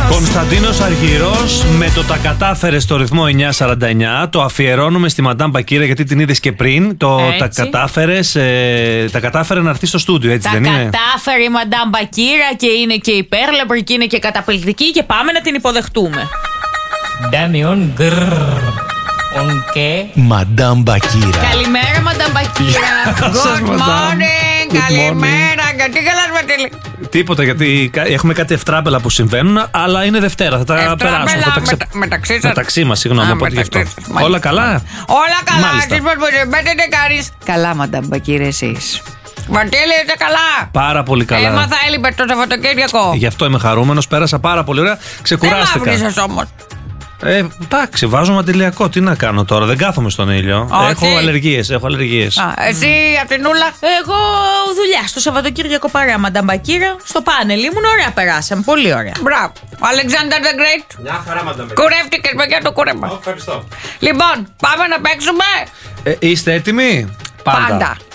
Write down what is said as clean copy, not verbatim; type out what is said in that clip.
Κωνσταντίνος Αργυρός με το «Τα κατάφερε» στο ρυθμό 949. Το αφιερώνουμε στη Μαντάμ Μπακύρα, γιατί την είδες και πριν. Τα κατάφερε να έρθει στο στούντιο, έτσι δεν είναι? Τα κατάφερε η Μαντάμ Μπακύρα και είναι και υπέρλαμπρη και είναι και καταπληκτική και πάμε να την υποδεχτούμε. Ντάμιον και Μαντάμ Μπακύρα. Καλημέρα, Μαντάμ Μπακύρα. Good morning. Καλημέρα. Γιατί γελάς, Ματήλη? Τίποτα, γιατί έχουμε κάτι ευτράπελα που συμβαίνουν, αλλά είναι Δευτέρα. Θα τα περάσουμε. Μεταξύ σας. Μεταξύ μας, συγγνώμη, οπότε γι' αυτό. Όλα καλά. Όλα καλά. Μάλιστα. Εσείς πώς τι κάνεις? Καλά, Μαντάμ Μπακύρα, εσείς? Ματήλη, είσαι καλά? Πάρα πολύ καλά. Έμαθα, έλειπες το Σαββατοκύριακο. Γι' αυτό είμαι χαρούμενος. Πέρασα πάρα πολύ ωραία. Δεν Ξεκουράστηκα. μαύρισες όμως. Εντάξει, βάζω ματιλιακό. Τι να κάνω τώρα, δεν κάθομαι στον ήλιο. Όχι. Έχω αλλεργίες. Εσύ, Ατινούλα? Εγώ δουλειά στο Σαββατοκύριακο παρέα, Μαντάμ Μπακύρα. Στο πάνελ ήμουν, ωραία περάσαμε. Πολύ ωραία. Μπράβο. Alexander the Great. Μια χαρά, Μαντάμ. Κουρεύτηκες, παιδιά, το κούρεμα. Ευχαριστώ. Λοιπόν, πάμε να παίξουμε. Είστε έτοιμοι? Πάντα.